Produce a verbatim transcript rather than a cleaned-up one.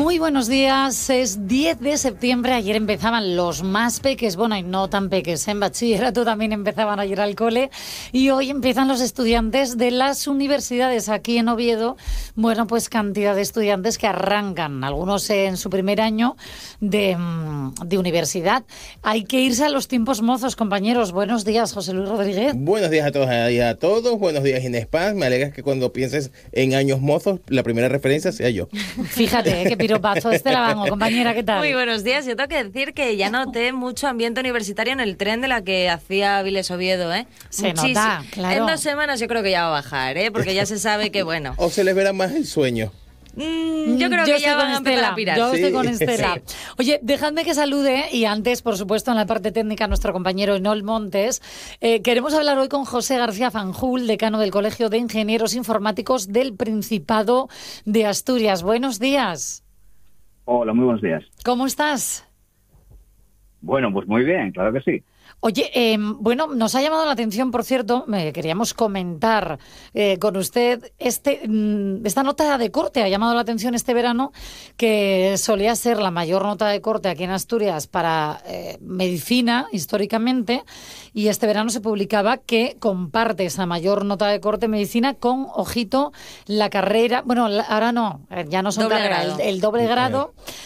Muy buenos días, es diez de septiembre, ayer empezaban los más peques, bueno y no tan peques, en bachillerato también empezaban ayer al cole y hoy empiezan los estudiantes de las universidades aquí en Oviedo, bueno pues cantidad de estudiantes que arrancan, algunos en su primer año de, de universidad. Hay que irse a los tiempos mozos, compañeros. Buenos días, José Luis Rodríguez. Buenos días a todos y a todos, buenos días Inés Paz, me alegra que cuando pienses en años mozos, la primera referencia sea yo. Fíjate, ¿eh? Qué piropazo. Estela Bango, compañera, ¿qué tal? Muy buenos días. Yo tengo que decir que ya noté mucho ambiente universitario en el tren de la que hacía Viles Oviedo, ¿eh? Se Muchísimo. nota, claro. En dos semanas yo creo que ya va a bajar, ¿eh? Porque ya se sabe que, bueno... O se les verá más el sueño. Mm, yo creo Yo que ya estoy van con a empezar Estela, a pirar. Yo Sí. estoy con Estela. Sí. Oye, dejadme que salude, y antes, por supuesto, en la parte técnica, nuestro compañero Enol Montes. Eh, queremos hablar hoy con José García Fanjul, decano del Colegio de Ingenieros Informáticos del Principado de Asturias. Buenos días. Hola, muy buenos días. ¿Cómo estás? Bueno, pues muy bien, claro que sí. Oye, eh, bueno, nos ha llamado la atención, por cierto, me queríamos comentar eh, con usted este, esta nota de corte. Ha llamado la atención este verano, que solía ser la mayor nota de corte aquí en Asturias para eh, medicina, históricamente, y este verano se publicaba que comparte esa mayor nota de corte medicina con, ojito, la carrera, bueno, la, ahora no, ya no son Doble carreras, grado. el, el doble grado